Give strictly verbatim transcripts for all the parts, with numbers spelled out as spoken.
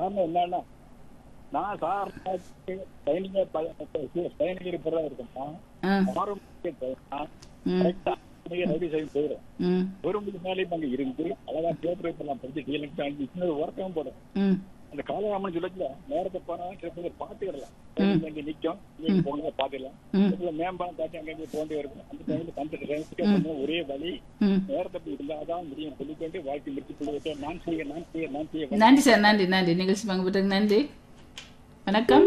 காரணம் என்னன்னா, நான் சார் ட்ரைனிங்க ட்ரைனிங் போறதா இருக்கேன்னா ஆறு மணிக்கு போயினா கரெக்டா ரெடி செய்து போயிடும். ஒரு மணிக்கு மேலேயும் அங்க இருந்து அழகா பேப்பர் எல்லாம் படிச்சு இன்னொரு ஒர்க்கம் போடும். அந்த காலராமன் சொல்லல நேரத்தை போனா சில பாத்துக்கிடலாம், இங்க நிக்கும், நீங்க போங்க பாத்துக்கலாம், மேம்பாலம் தாட்டி அங்கே போண்டே இருக்கும். அந்த டைம்ல கம்ப்யூட்டர் ஒரே வழி நேரத்தை இல்லாதான் முடியும் சொல்லிக்கொண்டு வாழ்க்கை முடிச்சு கொள்வது. நான் செய்ய நான் செய்ய நான் செய்ய. நன்றி சார், நன்றி நன்றி. நிகழ்ச்சி பங்கு பெற்றதுக்கு நன்றி. வணக்கம்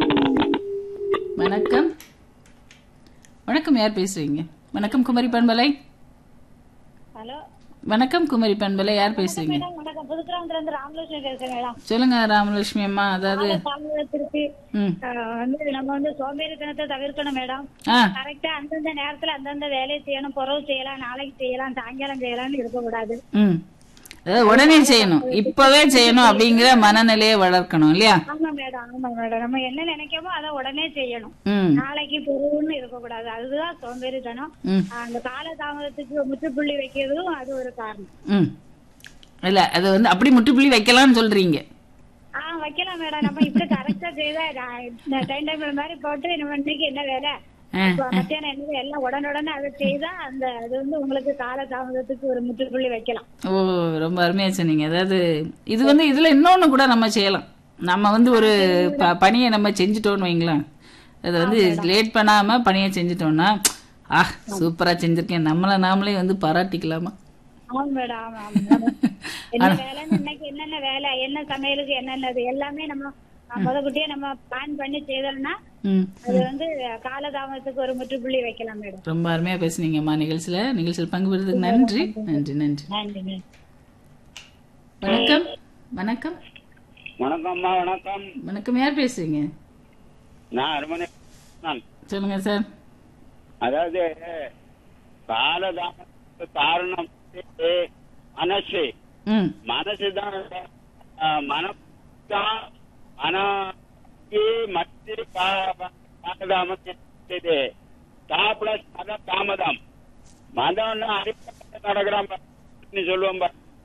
வணக்கம் வணக்கம். யார் பேசுறீங்க? வணக்கம் குமரி பண்பலை. ஹலோ வணக்கம் குமரி பண்பலை, யார் பேசுறீங்க? வணக்கம், புதுக்கிராமத்துல இருந்து ராமலட்சுமி பேசுறேன் மேடம். சொல்லுங்க ராமலட்சுமி அம்மா. அதாவது திருப்பி வந்து நம்ம வந்து சோம்பேறித்தனத்தை தவிர்க்கணும் மேடம். கரெக்டா அந்தந்த நேரத்துல அந்தந்த வேலையை செய்யணும். புறவு செய்யலாம், நாளைக்கு செய்யலாம், சாயங்காலம் செய்யலாம்னு இருக்கக்கூடாது. உடனே செய்யணும், இப்பவே செய்யணும் அப்படிங்கிற மனநிலையை வளர்க்கணும் இல்லையா? ஆமா மேடம், ஆமா மேடம். நம்ம என்ன நினைக்கமோ அதை உடனே செய்யணும், நாளைக்கு பொருள்னு இருக்கக்கூடாது. அதுதான் சோம்பேறித்தனம். அந்த கால தாமதத்துக்கு முற்றுப்புள்ளி வைக்கிறதும் அது ஒரு காரணம் இல்ல. அது வந்து அப்படி முற்றுப்புள்ளி வைக்கலாம்னு சொல்றீங்க? ஆஹ் வைக்கலாம் மேடம். நம்ம இப்படி கரெக்டா செய்தா டைம் டேபிள் மாதிரி போட்டு நம்ம இன்னைக்கு என்ன வேலை, மத்தியானம் என்ன எல்லாம் உடனுடனே அதை செய்தா அந்த அது வந்து உங்களுக்கு கால தாமதத்துக்கு ஒரு முற்றுப்புள்ளி வைக்கலாம். ஓ, ரொம்ப அருமையா சொன்னீங்க. அதாவது இது வந்து இதுல இன்னொன்னு கூட நம்ம செய்யலாம். நம்ம வந்து ஒரு பணியை நம்ம செஞ்சுட்டோம்னு வைங்களேன், அதை வந்து லேட் பண்ணாம பணியை செஞ்சுட்டோம்னா ஆஹ் சூப்பரா செஞ்சிருக்கேன், நம்மள நாமளே வந்து பாராட்டிக்கலாமா? ஆமா மேடம், ஆமா ஆமா. என்ன வேலைன்னு இன்னைக்கு என்னென்ன வேலை, என்ன சமையலுக்கு என்னென்னது எல்லாமே நம்ம முதற்கூட்டியே நம்ம பிளான் பண்ணி செய்தோம்னா அது வந்து காலதாமதத்துக்கு ஒரு முற்றுப்புள்ளி வைக்கலாம் மேடம். ரொம்ப அருமையா பேசுனீங்கம்மா. நிகழ்ச்சியில நிகழ்ச்சியில் பங்கு பெறுறதுக்கு நன்றி நன்றி நன்றி. வணக்கம் வணக்கம் வணக்கம்மா. வணக்கம் வணக்கம். யார் பேசுறீங்க? நான் அருமனை. சொல்லுங்க சார். அதாவது காலதாமதத்துக்கு காரணம் மனசு. மனசுதான் மனம் தான் மன மத்திய காலதாமதம் பிளஸ் மத தாமதம். மதம்னா அடிப்படை நடக்கிற சொல்லுவோம்.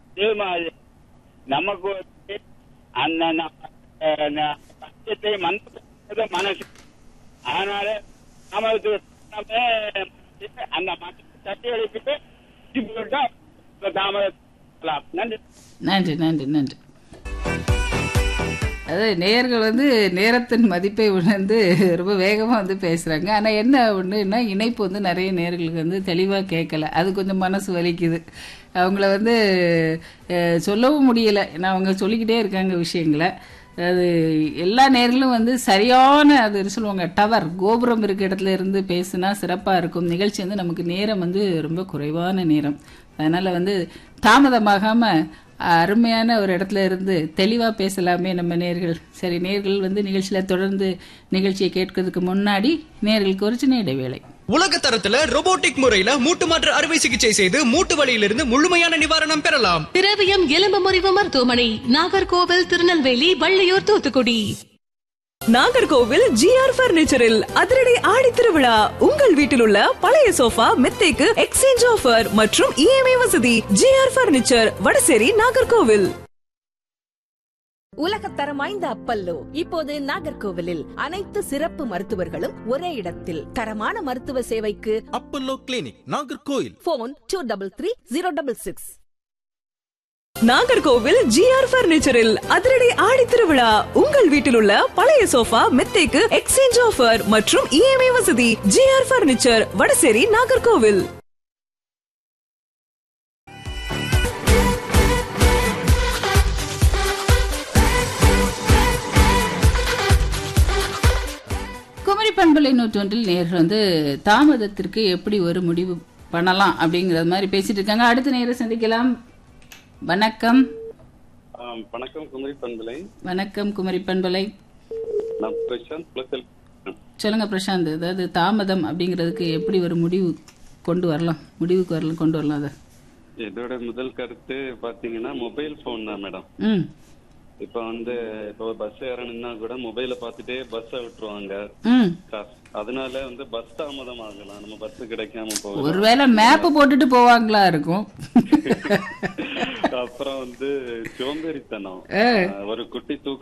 நமக்கு அந்த சத்தியத்தை மந்த மனசு. அதனால தாமதத்துக்கு அந்த மதத்தை தட்டி அளிக்கிட்டு தாமதம். நன்றி நன்றி நன்றி நன்றி. அதாவது நேயர்கள் வந்து நேரத்தின் மதிப்பை உணர்ந்து ரொம்ப வேகமாக வந்து பேசுகிறாங்க. ஆனால் என்ன ஒன்றுன்னா இணைப்பு வந்து நிறைய நேயர்களுக்கு வந்து தெளிவாக கேட்கல. அது கொஞ்சம் மனசு வலிக்குது. அவங்கள வந்து சொல்லவும் முடியலை. ஏன்னா அவங்க சொல்லிக்கிட்டே இருக்காங்க விஷயங்களை. அது எல்லா நேர்களும் வந்து சரியான அது சொல்லுவாங்க டவர் கோபுரம் இருக்க இடத்துல இருந்து பேசுனா சிறப்பாக இருக்கும். நிகழ்ச்சி வந்து நமக்கு நேரம் வந்து ரொம்ப குறைவான நேரம். அதனால் வந்து தாமதமாகாமல் அருமையான ஒரு இடத்துல இருந்து தெளிவா பேசலாமே நம்ம நேர்கள். சரி, நேர்கள் வந்து நிகழ்ச்சியில தொடர்ந்து நிகழ்ச்சியை கேட்கறதுக்கு முன்னாடி நேர்களுக்கு ஒரு சின்ன இடைவேளை. உலக தரத்துல ரோபோட்டிக் முறையில மூட்டு மாற்று அறுவை சிகிச்சை செய்து மூட்டு வலியிலிருந்து முழுமையான நிவாரணம் பெறலாம். திரவியம் எலும்பு முறிவு மருத்துவமனை, நாகர்கோவில், திருநெல்வேலி, வள்ளியூர், தூத்துக்குடி. நாகர்கோவில் ஜிஆர் பர்னிச்சரில் அதிரடி ஆடி திருவிழா. உங்கள் வீட்டில் உள்ள பழைய சோஃபா மெத்தைக்கு எக்ஸ்சேஞ்ச் ஆஃபர் மற்றும் இஎம்ஐ வசதி. GR furniture, Vadasery, Nagercoil. உலகத்தரம் வாய்ந்த அப்பல்லோ இப்போது நாகர்கோவிலில். அனைத்து சிறப்பு மருத்துவர்களும் ஒரே இடத்தில். தரமான மருத்துவ சேவைக்கு Apollo clinic, Nagercoil. Phone two double three zero double six. Nagercoil GR பர்னிச்சரில் அதிரடி ஆடி திருவிழா. உங்கள் வீட்டில் உள்ள பழைய சோஃபா மெத்தைக்கு எக்ஸ்சேஞ்ச் ஆஃபர் மற்றும் இஎம்ஐ வசதி. GR furniture, Vadasery, Nagercoil. குமரி பண்பலை நூற்றொன்றில் நேர்கள் வந்து தாமதத்திற்கு எப்படி ஒரு முடிவு பண்ணலாம் அப்படிங்கறது மாதிரி பேசிட்டு இருக்காங்க. அடுத்த நேரம் சந்திக்கலாம். வணக்கம். வணக்கம் குமரி பண்பலை. வணக்கம் குமரி பண்பலை. நான் பிரசாந்த். சொல்லுங்க பிரசாந்த். அதாவது தாமதம் அப்படிங்கிறதுக்கு எப்படி ஒரு முடிவு கொண்டு வரலாம், முடிவுக்கு வரலாம் கொண்டு வரலாம்? அதை இதோட முதல் கருத்து பாத்தீங்கன்னா மொபைல் போன் தான் மேடம். ம் இப்ப வந்து இப்ப பஸ் ஏறணும்னா கூட மொபைல பாத்துட்டே பஸ் விட்டுருவாங்க. அதனால வந்து பஸ் தாமதம் ஆகலாம், நம்ம பஸ் கிடைக்காம போகலாம். ஒருவேளை மேப் போட்டுட்டு போவாங்களா இருக்கும். அப்புறம் வந்து சோம்பேறித்தனம். ஒரு குட்டி தூக்கம்